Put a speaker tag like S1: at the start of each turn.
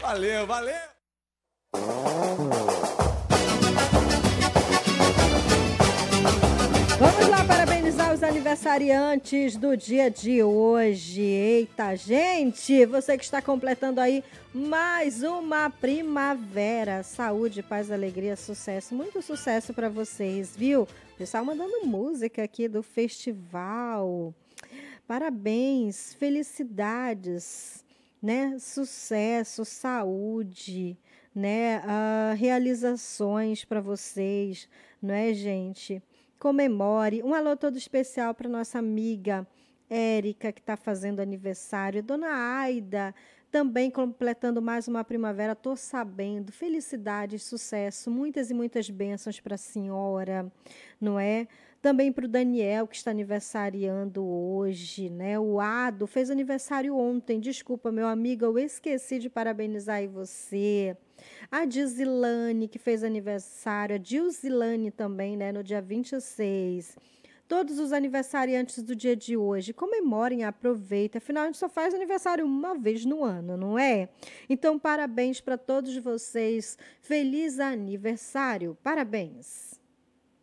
S1: Valeu, valeu!
S2: Vamos lá parabenizar os aniversariantes do dia de hoje. Eita, gente, você que está completando aí mais uma primavera. Saúde, paz, alegria, sucesso. Muito sucesso para vocês, viu? O pessoal mandando música aqui do festival. Parabéns, felicidades, né? Sucesso, saúde, né? Realizações para vocês, não é, gente? Comemore. Um alô todo especial para nossa amiga Érica, que está fazendo aniversário. Dona Aida, também completando mais uma primavera. Estou sabendo. Felicidades, sucesso, muitas e muitas bênçãos para a senhora, não é? Também para o Daniel, que está aniversariando hoje, né? O Ado fez aniversário ontem. Desculpa, meu amigo, eu esqueci de parabenizar aí você. A Dizilane, que fez aniversário. A Dilzilane também, né? No dia 26. Todos os aniversariantes do dia de hoje, comemorem, aproveitem. Afinal, a gente só faz aniversário uma vez no ano, não é? Então, parabéns para todos vocês. Feliz aniversário. Parabéns.